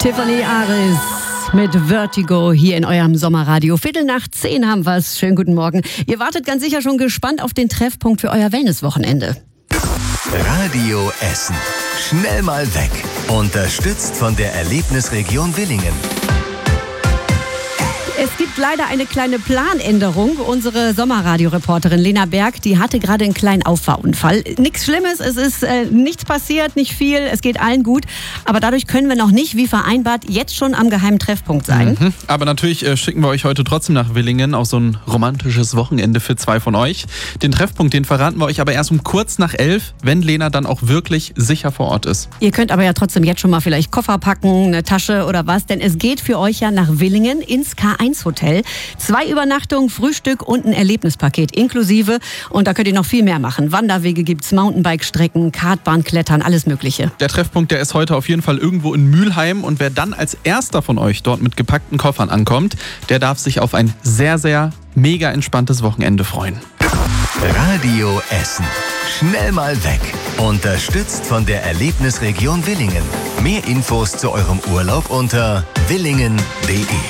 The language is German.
Tiffany Aris mit Vertigo hier in eurem Sommerradio. 9:15 haben wir es. Schönen guten Morgen. Ihr wartet ganz sicher schon gespannt auf den Treffpunkt für euer Wellnesswochenende. Radio Essen. Schnell mal weg. Unterstützt von der Erlebnisregion Willingen. Es gibt leider eine kleine Planänderung. Unsere Sommerradio-Reporterin Lena Berg, die hatte gerade einen kleinen Auffahrunfall. Nichts Schlimmes, es ist nichts passiert, nicht viel, es geht allen gut. Aber dadurch können wir noch nicht, wie vereinbart, jetzt schon am geheimen Treffpunkt sein. Aber natürlich schicken wir euch heute trotzdem nach Willingen auf so ein romantisches Wochenende für 2 von euch. Den Treffpunkt, den verraten wir euch aber erst um kurz nach 11, wenn Lena dann auch wirklich sicher vor Ort ist. Ihr könnt aber ja trotzdem jetzt schon mal vielleicht Koffer packen, eine Tasche oder was, denn es geht für euch ja nach Willingen ins K1 Hotel. 2 Übernachtungen, Frühstück und ein Erlebnispaket inklusive. Und da könnt ihr noch viel mehr machen. Wanderwege gibt's, Mountainbike-Strecken, Kartbahn, Klettern, alles Mögliche. Der Treffpunkt, der ist heute auf jeden Fall irgendwo in Mülheim. Und wer dann als erster von euch dort mit gepackten Koffern ankommt, der darf sich auf ein sehr, sehr mega entspanntes Wochenende freuen. Radio Essen. Schnell mal weg. Unterstützt von der Erlebnisregion Willingen. Mehr Infos zu eurem Urlaub unter willingen.de.